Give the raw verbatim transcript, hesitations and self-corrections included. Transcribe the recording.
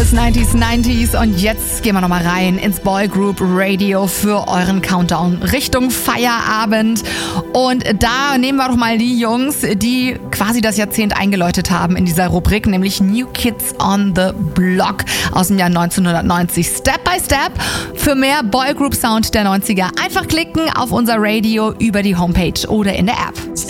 Alles neunziger neunziger und jetzt gehen wir nochmal rein ins Boygroup Radio für euren Countdown Richtung Feierabend. Und da nehmen wir doch mal die Jungs, die quasi das Jahrzehnt eingeläutet haben in dieser Rubrik, nämlich New Kids on the Block aus dem Jahr neunzehnhundertneunzig. Step by Step. Für mehr Boygroup Sound der neunziger einfach klicken auf unser Radio über die Homepage oder in der App.